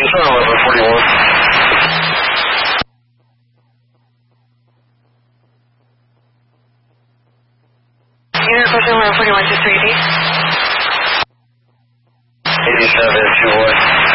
It's on 1141. Unit question 1141 to 3D. 8721.